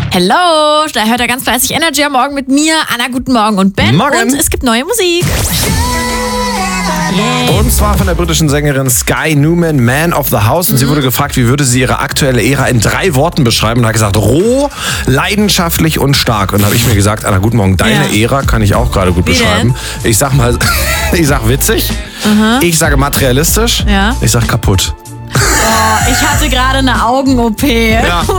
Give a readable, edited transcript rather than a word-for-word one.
Hello, da hört er ganz fleißig Energy am Morgen mit mir, Anna, guten Morgen und Ben. Morgen. Und es gibt neue Musik. Und zwar von der britischen Sängerin Sky Newman, Man of the House. Und sie wurde gefragt, wie würde sie ihre aktuelle Ära in 3 Worten beschreiben. Und hat gesagt, roh, leidenschaftlich und stark. Und da habe ich mir gesagt, Anna, guten Morgen, deine Ära kann ich auch gerade gut beschreiben. Ich sag mal, ich sag witzig, ich sage materialistisch, ich sag kaputt. Ich hatte gerade eine Augen-OP. Ja.